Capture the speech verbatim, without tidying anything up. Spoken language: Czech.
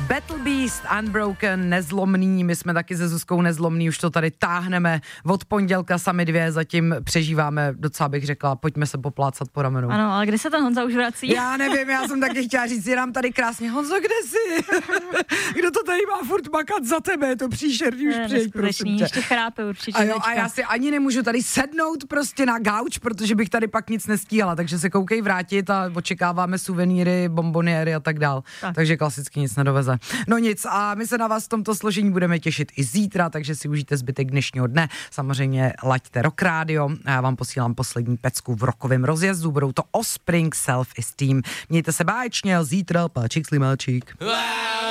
Battle Beast, Unbroken, Nezlomný, my jsme taky se Zuzkou nezlomný, už to tady táhneme od pondělka sami dvě, zatím přežíváme, docela bych řekla, pojďme se poplácat po ramenu. Ano, ale kdy se ten Honza už vrací? Já nevím, já jsem taky chtěla říct, je nám tady krásně, Honzo, kde jsi? Kdo to tady má furt makat za tebe, je to příšerný, už přijď, prosím tě. Ještě chrápe určitě. A jo, a já si ani nemůžu tady sednout prostě na gauč, protože bych tady pak nic nestíhala, takže se koukej vrátit a očekáváme suvenýry, bomboniéry a tak dál. Tak. Takže klasicky nic nedoveze. No nic, a my se na vás v tomto složení budeme těšit i zítra, takže si užijte zbytek dnešního dne. Samozřejmě laďte Rock Radio a já vám posílám poslední pecku v rokovém rozjezdu. Budou to Offspring Self Esteem. Mějte se báječně, zítra páčik slimáčik.